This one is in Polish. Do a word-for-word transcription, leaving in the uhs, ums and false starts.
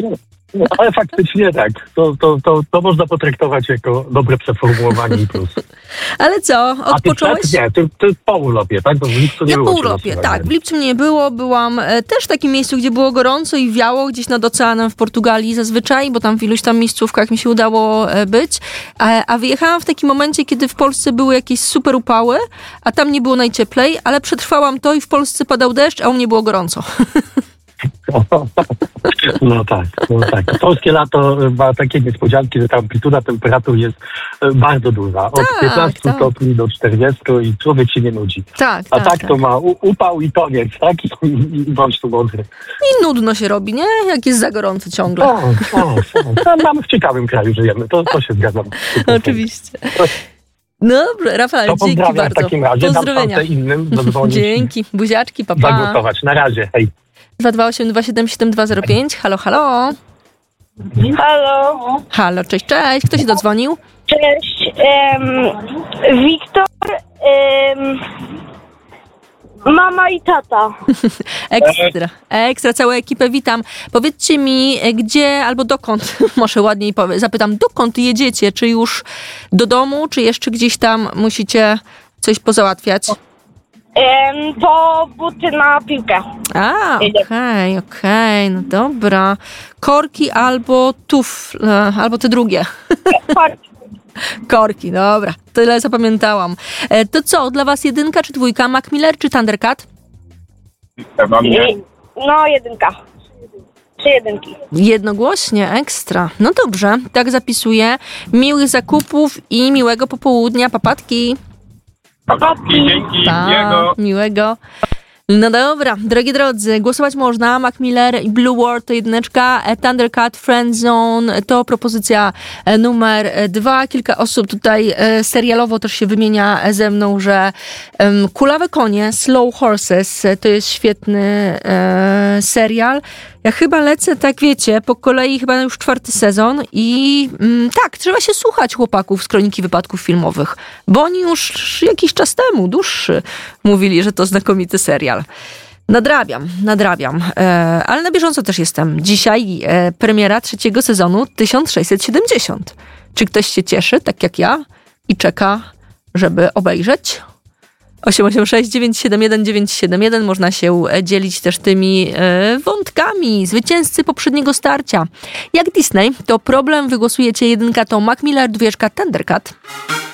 No, ale faktycznie tak. To, to, to, to można potraktować jako dobre przeformułowanie i plus. Ale co, odpocząłeś? A ty nie, ty, ty po urlopie, tak? Bo w lipcu nie ja było. po urlopie, tak. W lipcu mnie nie było. Byłam e, też w takim miejscu, gdzie było gorąco i wiało, gdzieś nad oceanem w Portugalii zazwyczaj, bo tam w iluś tam miejscówkach mi się udało e, być. A, a wyjechałam w takim momencie, kiedy w Polsce były jakieś super upały, a tam nie było najcieplej, ale przetrwałam to i w Polsce padał deszcz, a u mnie było gorąco. No tak, no tak. Polskie lato ma takie niespodzianki, że ta amplituda temperatur jest bardzo duża. Od tak, piętnastu tak. stopni do czterdziestu i człowiek się nie nudzi. Tak, A tak, tak, tak to ma u- upał i koniec, tak? I, i, i bądź tu mądry. I nudno się robi, nie? Jak jest za gorąco ciągle. O, o, o. Mamy w ciekawym kraju żyjemy, to, to się zgadzam. Oczywiście. Dobrze, Rafał, To dzięki pozdrawiam bardzo. w takim razie, Pozdrowienia. dam innym zadzwonić. Dzięki, buziaczki, pa, pa. Zagłosować. Na razie, hej. dwa dwa osiem dwa siedem siedem dwa zero pięć. Halo, halo. Halo. Halo, cześć, cześć. Kto się dodzwonił? Cześć. Um, Wiktor, um, mama i tata. Ekstra, ekstra, całą ekipę witam. Powiedzcie mi, gdzie albo dokąd, może ładniej powiem, zapytam, dokąd jedziecie? Czy już do domu, czy jeszcze gdzieś tam musicie coś pozałatwiać? Um, to buty na piłkę. A, okej, okay, okej, okay, no dobra. Korki albo tufle, albo te drugie. Korki. Korki, dobra, tyle zapamiętałam. E, to co, dla was jedynka czy dwójka? Mac Miller czy Thundercat? I, no, jedynka. Trzy jedynki. Jednogłośnie, ekstra. No dobrze, tak zapisuję. Miłych zakupów i miłego popołudnia, papatki. Papatki, dzięki, Ta, miłego. miłego. No dobra, drogie drodzy, głosować można. Mac Miller i Blue World to jedyneczka, Thundercat, Friend Zone to propozycja numer dwa. Kilka osób tutaj serialowo też się wymienia ze mną, że um, Kulawe konie, Slow Horses to jest świetny e, serial. Ja chyba lecę, tak wiecie, po kolei chyba już czwarty sezon i mm, tak, trzeba się słuchać chłopaków z Kroniki Wypadków Filmowych, bo oni już jakiś czas temu, dłuższy, mówili, że to znakomity serial. Nadrabiam, nadrabiam, e, ale na bieżąco też jestem. Dzisiaj e, premiera trzeciego sezonu tysiąc sześćset siedemdziesiąt. Czy ktoś się cieszy, tak jak ja, i czeka, żeby obejrzeć? osiem osiem sześć dziewięć siedem jeden dziewięć siedem jeden. Można się dzielić też tymi e, wątkami. Zwycięzcy poprzedniego starcia. Jak Disney, to problem, wygłosujecie jedynka to Mac Miller, dwójeczka Thundercat.